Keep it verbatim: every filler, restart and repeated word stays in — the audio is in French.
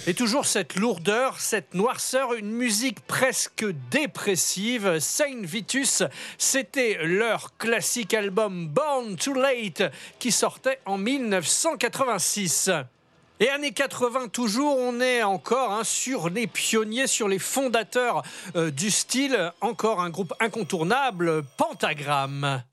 Et toujours cette lourdeur, cette noirceur, une musique presque dépressive. Saint Vitus, c'était leur classique album Born Too Late qui sortait en mille neuf cent quatre-vingt-six. Et années quatre-vingts toujours, on est encore hein, sur les pionniers, sur les fondateurs euh, du style. Encore un groupe incontournable, Pentagram.